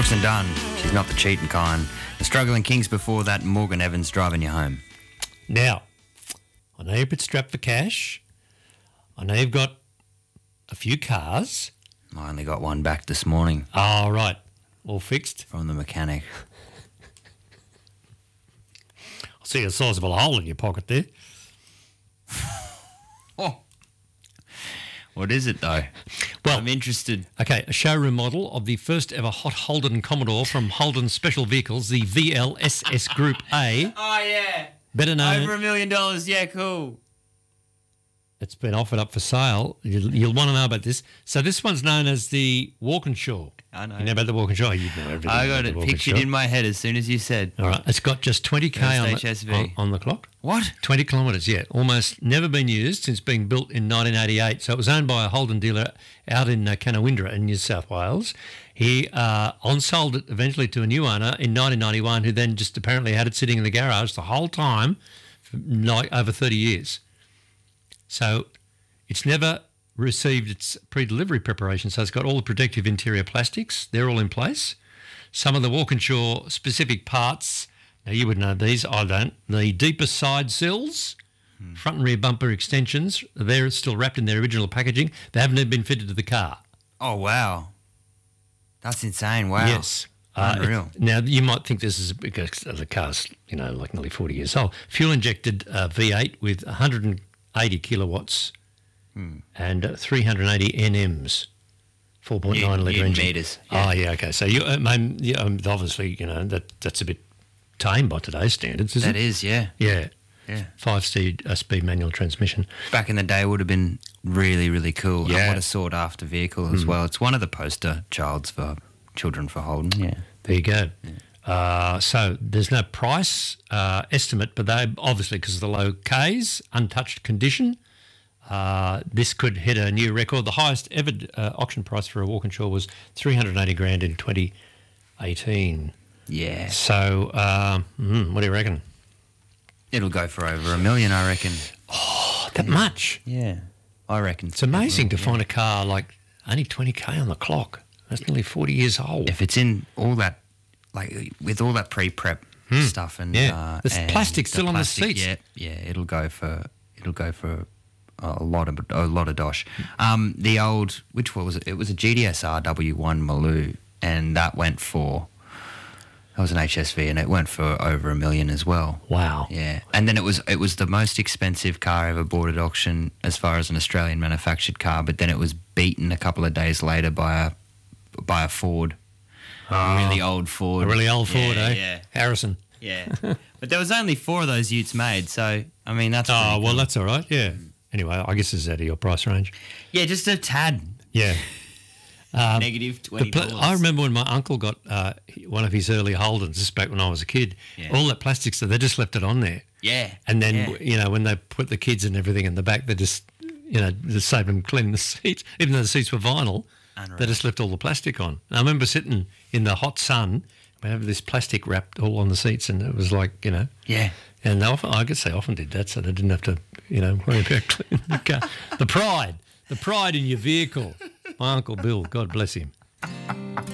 Brooks and Dunn, she's not the cheating kind. The Struggling Kings before that, Morgan Evans driving you home. Now, I know you're a bit strapped for cash. I know you've got a few cars. I only got one back this morning. Oh, right. All fixed. From the mechanic. I see a sizable hole in your pocket there. Oh. What is it, though? Well, I'm interested. Okay, a showroom model of the first ever hot Holden Commodore from Holden Special Vehicles, the VLSS Group A. Oh, yeah. Better known. Over $1 million. Yeah, cool. It's been offered up for sale. You'll want to know about this. So this one's known as the Walkinshaw. I know. You know about the Walkinshaw? You know everything. I got it pictured in my head as soon as you said. All right. It's got just 20k HSV. on the clock. What? 20 kilometres, yeah. Almost never been used since being built in 1988. So it was owned by a Holden dealer out in Canowindra in New South Wales. He on-sold it eventually to a new owner in 1991 who then just apparently had it sitting in the garage the whole time for like over 30 years. So it's never received its pre-delivery preparation, so it's got all the protective interior plastics. They're all in place. Some of the Walkinshaw specific parts, now you would know these, I don't. The deeper side sills, front and rear bumper extensions, they're still wrapped in their original packaging. They haven't even been fitted to the car. Oh, wow. That's insane. Wow. Yes. Unreal. Now, you might think this is because the car's, like nearly 40 years old. Fuel-injected V8 with 180 kilowatts and 380 NMs, 4.9 litre engine. Meters. Yeah. Oh, yeah, okay. So obviously, that's a bit tame by today's standards, isn't it? That is, yeah. Yeah. Yeah. 5-speed speed manual transmission. Back in the day would have been really, really cool. Yeah. And what a sought-after vehicle as well. It's one of the poster children for Holden, yeah. There you go. Yeah. So there's no price estimate, but they obviously, because of the low Ks, untouched condition, this could hit a new record. The highest ever auction price for a Walkinshaw was $380,000 in 2018. Yeah. So what do you reckon? It'll go for over $1 million, I reckon. Oh, that much? Yeah, I reckon. It's amazing to find a car like only 20k on the clock. That's nearly 40 years old. If it's in all that, like with all that pre-prep stuff and there's plastic still on the seats. Yeah, it'll go for a lot of dosh. The old, which one was it? It was a GDS RW1 Maloo, and that was an HSV, and it went for over $1 million as well. Wow. Yeah, and then it was the most expensive car ever bought at auction as far as an Australian manufactured car, but then it was beaten a couple of days later by a Ford, a really old Ford. A really old Ford, eh? Yeah. Harrison. Yeah, but there was only 4 of those utes made, so I mean that's. Oh well, cool. that's all right. Yeah. Anyway, I guess it's out of your price range. Yeah, just a tad. Yeah. Negative $20. I remember when my uncle got one of his early Holdens, just back when I was a kid. Yeah. All that plastic stuff, they just left it on there. Yeah. And then when they put the kids and everything in the back, they just save them cleaning the seats, even though the seats were vinyl. Unreal. They just left all the plastic on. And I remember sitting in the hot sun, we had this plastic wrapped all on the seats, and it was like, Yeah. And I guess they often did that, so they didn't have to, worry about cleaning the car. The pride in your vehicle. My Uncle Bill, God bless him.